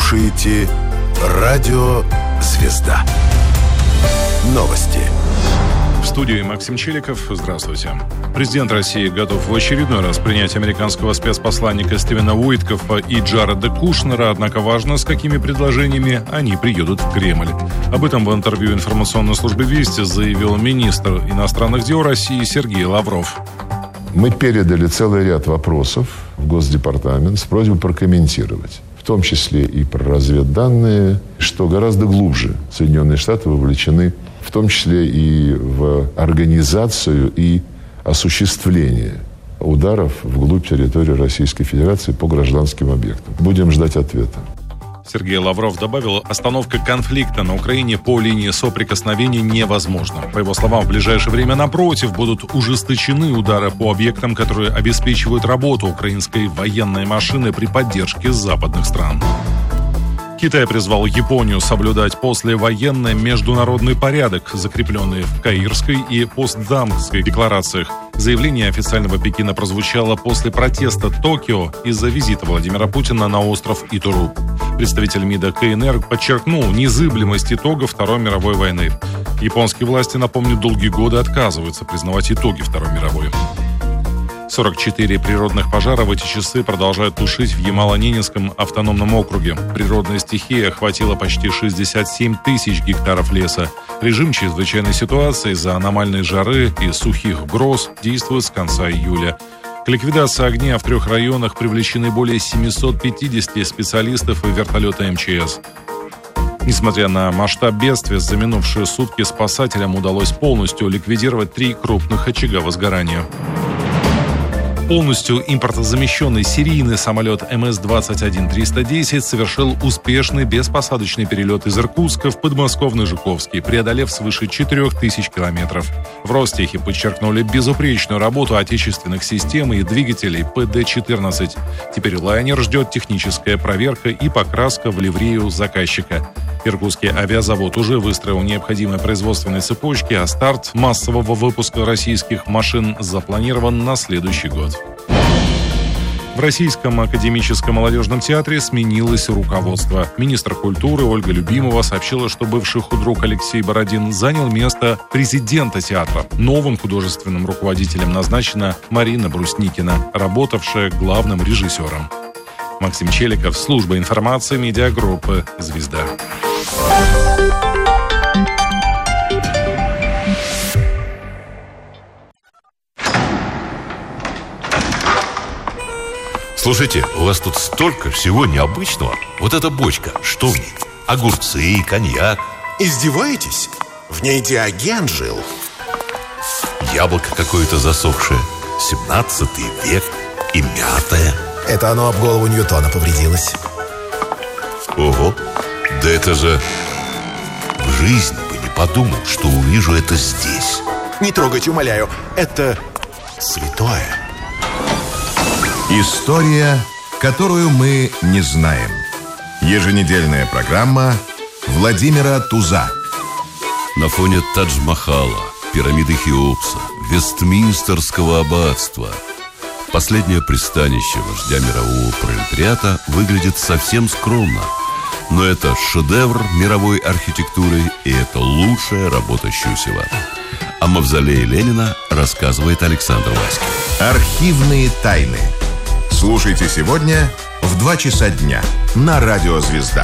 слушаете Радио Звезда. Новости. В студии Максим Челиков. Здравствуйте. Президент России готов в очередной раз принять американского спецпосланника Стивена Уиткоффа и Джареда Кушнера, однако важно, с какими предложениями они приедут в Кремль. Об этом в интервью информационной службе «Вести» заявил министр иностранных дел России Сергей Лавров. Мы передали целый ряд вопросов в Госдепартамент с просьбой прокомментировать, в том числе и про разведданные, что гораздо глубже Соединенные Штаты вовлечены, в том числе и в организацию и осуществление ударов вглубь территории Российской Федерации по гражданским объектам. Будем ждать ответа. Сергей Лавров добавил, остановка конфликта на Украине по линии соприкосновения невозможна. По его словам, в ближайшее время, напротив, будут ужесточены удары по объектам, которые обеспечивают работу украинской военной машины при поддержке западных стран. Китай призвал Японию соблюдать послевоенный международный порядок, закрепленный в Каирской и Постдамской декларациях. Заявление официального Пекина прозвучало после протеста Токио из-за визита Владимира Путина на остров Итуру. Представитель МИДа КНР подчеркнул незыблемость итогов Второй мировой войны. Японские власти, напомню, долгие годы отказываются признавать итоги Второй мировой. 44 природных пожара в эти часы продолжают тушить в Ямало-Ненецком автономном округе. Природная стихия охватила почти 67 тысяч гектаров леса. Режим чрезвычайной ситуации из-за аномальной жары и сухих гроз действует с конца июля. К ликвидации огня в 3 районах привлечены более 750 специалистов и вертолета МЧС. Несмотря на масштаб бедствия, за минувшие сутки спасателям удалось полностью ликвидировать 3 крупных очага возгорания. Полностью импортозамещенный серийный самолет МС-21-310 совершил успешный беспосадочный перелет из Иркутска в подмосковный Жуковский, преодолев свыше 4000 километров. В Ростехе подчеркнули безупречную работу отечественных систем и двигателей ПД-14. Теперь лайнер ждет техническая проверка и покраска в ливрею заказчика. Иркутский авиазавод уже выстроил необходимые производственные цепочки, а старт массового выпуска российских машин запланирован на следующий год. В Российском академическом молодежном театре сменилось руководство. Министр культуры Ольга Любимова сообщила, что бывший худрук Алексей Бородин занял место президента театра. Новым художественным руководителем назначена Марина Брусникина, работавшая главным режиссером. Максим Челиков, служба информации медиагруппы «Звезда». Слушайте, у вас тут столько всего необычного. Вот эта бочка, что в ней? Огурцы, коньяк. Издеваетесь? В ней Диоген жил. Яблоко какое-то засохшее. 17 век и мятое. Это оно об голову Ньютона повредилось. Ого, да это же... В жизни бы не подумал, что увижу это здесь. Не трогайте, умоляю. Это святое. История, которую мы не знаем. Еженедельная программа Владимира Туза. На фоне Тадж-Махала, пирамиды Хеопса, Вестминстерского аббатства последнее пристанище вождя мирового пролетариата выглядит совсем скромно. Но это шедевр мировой архитектуры, и это лучшая работа Щусева. О мавзолее Ленина рассказывает Александр Васькин. Архивные тайны. Слушайте сегодня в 2 часа дня на Радио Звезда.